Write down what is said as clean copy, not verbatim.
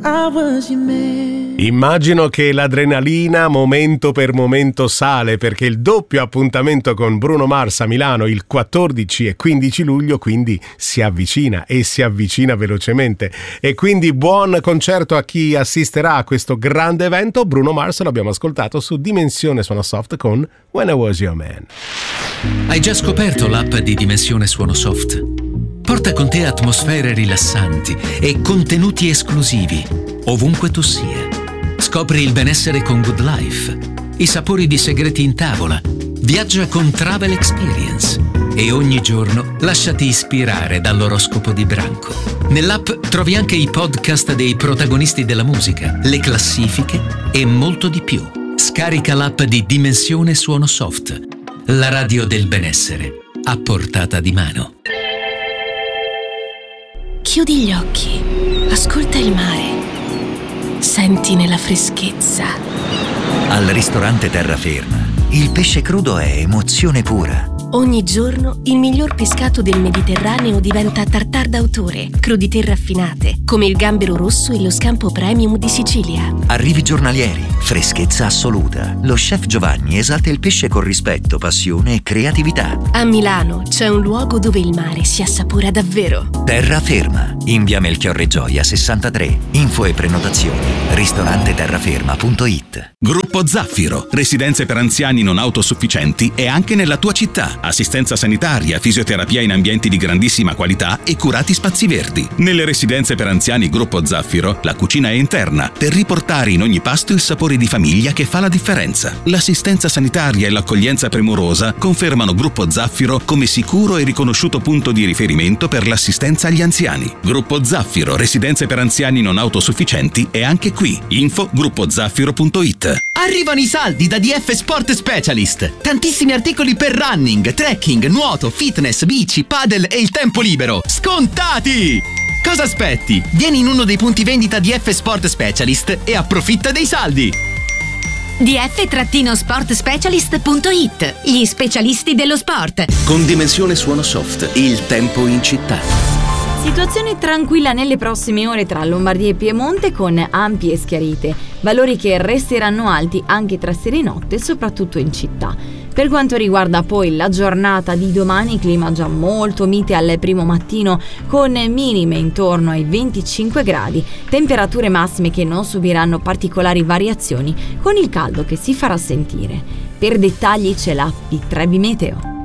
I was your man. Immagino che l'adrenalina momento per momento sale, perché il doppio appuntamento con Bruno Mars a Milano il 14 e 15 luglio quindi si avvicina e si avvicina velocemente, e quindi buon concerto a chi assisterà a questo grande evento. Bruno Mars l'abbiamo ascoltato su Dimensione Suono Soft con When I Was Your Man. Hai già scoperto l'app di Dimensione Suono Soft? Porta con te atmosfere rilassanti e contenuti esclusivi ovunque tu sia. Scopri il benessere con Good Life, i sapori di segreti in tavola, viaggia con Travel Experience e ogni giorno lasciati ispirare dall'oroscopo di Branco. Nell'app trovi anche i podcast dei protagonisti della musica, le classifiche e molto di più. Scarica l'app di Dimensione Suono Soft, la radio del benessere a portata di mano. Chiudi gli occhi, ascolta il mare, sentine la freschezza. Al ristorante Terraferma, il pesce crudo è emozione pura. Ogni giorno il miglior pescato del Mediterraneo diventa tartare d'autore, crudité raffinate, come il gambero rosso e lo scampo premium di Sicilia. Arrivi giornalieri, freschezza assoluta. Lo chef Giovanni esalta il pesce con rispetto, passione e creatività. A Milano c'è un luogo dove il mare si assapora davvero. Terraferma, in via Melchiorre Gioia 63. Info e prenotazioni ristoranteterraferma.it. Gruppo Zaffiro, residenze per anziani non autosufficienti e anche nella tua città. Assistenza sanitaria, fisioterapia in ambienti di grandissima qualità e curati spazi verdi. Nelle residenze per anziani Gruppo Zaffiro, la cucina è interna per riportare in ogni pasto il sapore di famiglia che fa la differenza. L'assistenza sanitaria e l'accoglienza premurosa confermano Gruppo Zaffiro come sicuro e riconosciuto punto di riferimento per l'assistenza agli anziani. Gruppo Zaffiro, residenze per anziani non autosufficienti è anche qui. Info gruppozaffiro.it. Arrivano i saldi da DF Sport Specialist. Tantissimi articoli per running, trekking, nuoto, fitness, bici, padel e il tempo libero. Scontati! Cosa aspetti? Vieni in uno dei punti vendita DF Sport Specialist e approfitta dei saldi. df-sportspecialist.it. Gli specialisti dello sport. Con Dimensione Suono Soft, il tempo in città. Situazione tranquilla nelle prossime ore tra Lombardia e Piemonte con ampie schiarite, valori che resteranno alti anche tra sera e notte, soprattutto in città. Per quanto riguarda poi la giornata di domani, clima già molto mite al primo mattino con minime intorno ai 25 gradi, temperature massime che non subiranno particolari variazioni con il caldo che si farà sentire. Per dettagli c'è l'app di Trebi Meteo.